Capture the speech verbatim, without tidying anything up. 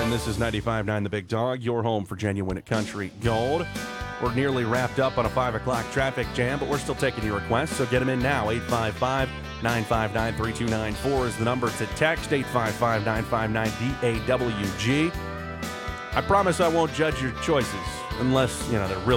and this is ninety-five point nine The Big Dog, your home for genuine country gold. We're nearly wrapped up on a five o'clock traffic jam, but we're still taking your requests, so get them in now. eight five five, nine five nine, three two nine four is the number to text. eight five five, nine five nine, D A W G. I promise I won't judge your choices unless, you know, they're really